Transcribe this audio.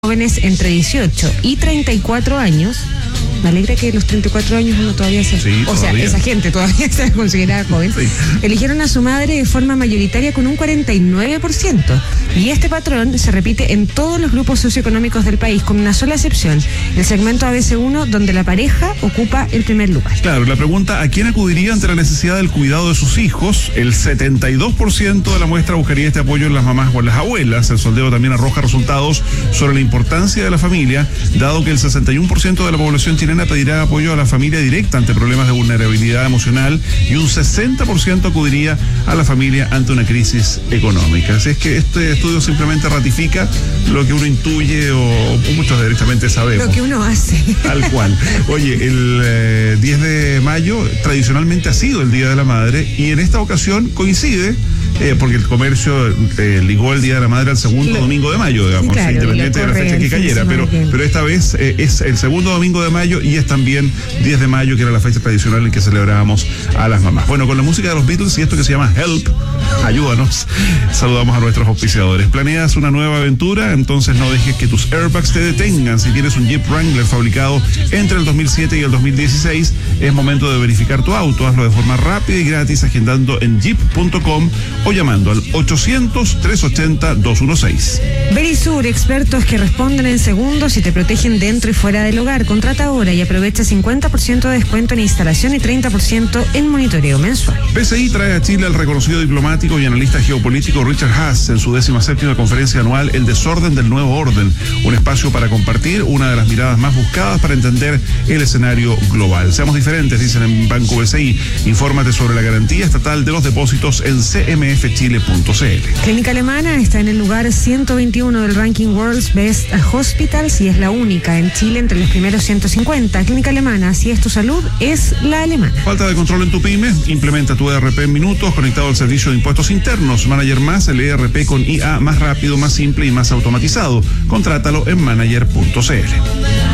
jóvenes entre 18 y 34 años. Me alegra que los 34 años uno todavía se... Sí, o sea, esa gente todavía se considera joven. Sí. Eligieron a su madre de forma mayoritaria con un 49%. Y este patrón se repite en todos los grupos socioeconómicos del país, con una sola excepción, el segmento ABC1, donde la pareja ocupa el primer lugar. Claro, la pregunta, ¿a quién acudiría ante la necesidad del cuidado de sus hijos? El 72% de la muestra buscaría este apoyo en las mamás o en las abuelas. El sondeo también arroja resultados sobre la importancia de la familia, dado que el 61% de la población chilena pedirá apoyo a la familia directa ante problemas de vulnerabilidad emocional y un 60% acudiría a la familia ante una crisis económica. Así es que este estudio simplemente ratifica lo que uno intuye o muchos directamente sabemos. Lo que uno hace. Tal cual. Oye, el 10 de mayo tradicionalmente ha sido el Día de la Madre y en esta ocasión coincide porque el comercio ligó el Día de la Madre al segundo domingo de mayo, digamos, sí, claro, independiente de la fecha que cayera, pero esta vez es el segundo domingo de mayo y es también 10 de mayo, que era la fecha tradicional en que celebrábamos a las mamás. Bueno, con la música de los Beatles y esto que se llama Help, ayúdanos, saludamos a nuestros auspiciadores. ¿Planeas una nueva aventura? Entonces no dejes que tus airbags te detengan. Si tienes un Jeep Wrangler fabricado entre el 2007 y el 2016, es momento de verificar tu auto. Hazlo de forma rápida y gratis agendando en jeep.com o llamando al 800-380-216. Verisur, expertos que responden en segundos y te protegen dentro y fuera del hogar. Contrata ahora y aprovecha 50% de descuento en instalación y 30% en monitoreo mensual. PCI trae a Chile al reconocido diplomático y analista geopolítico Richard Haass en su 17ª conferencia anual El desorden del nuevo orden, un espacio para compartir una de las miradas más buscadas para entender el escenario global. Seamos diferentes, dicen en Banco BCI. Infórmate sobre la garantía estatal de los depósitos en cmfchile.cl. Clínica Alemana está en el lugar 121 del ranking World's Best Hospitals y es la única en Chile entre los primeros 150. Clínica Alemana, si es tu salud, es la alemana. Falta de control en tu pyme, implementa tu ERP en minutos conectado al servicio de impuestos internos. Manager Más, el ERP con IA más rápido, más simple y más automatizado. Contrátalo en manager.cl.